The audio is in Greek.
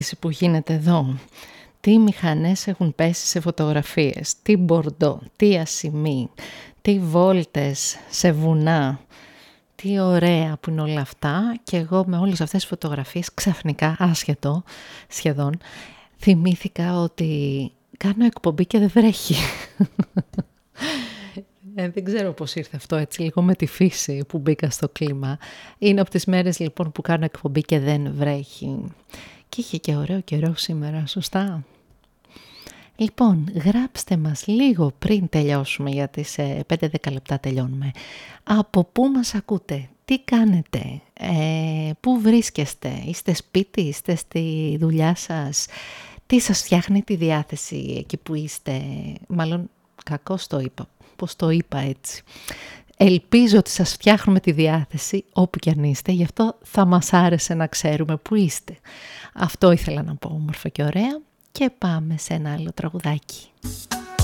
που γίνεται εδώ. Τι μηχανές έχουν πέσει σε φωτογραφίες, τι μπορντό, τι ασημί, τι βόλτες σε βουνά. Τι ωραία που είναι όλα αυτά. Και εγώ με όλες αυτές τις φωτογραφίες ξαφνικά, άσχετο σχεδόν, θυμήθηκα ότι κάνω εκπομπή και δεν βρέχει. Δεν ξέρω πώς ήρθε αυτό, έτσι λίγο με τη φύση που μπήκα στο κλίμα. Είναι από τις μέρες λοιπόν που κάνω εκπομπή και δεν βρέχει. Και είχε και ωραίο καιρό σήμερα, σωστά. Λοιπόν, γράψτε μας λίγο πριν τελειώσουμε, γιατί σε 5-10 λεπτά τελειώνουμε. Από πού μας ακούτε, τι κάνετε, πού βρίσκεστε, είστε σπίτι, είστε στη δουλειά σας, τι σας φτιάχνει τη διάθεση εκεί που είστε, μάλλον κακώς το είπα, πώς το είπα έτσι. Ελπίζω ότι σας φτιάχνουμε τη διάθεση όπου κι αν είστε, γι' αυτό θα μας άρεσε να ξέρουμε που είστε. Αυτό ήθελα να πω, όμορφα και ωραία. Και πάμε σε ένα άλλο τραγουδάκι.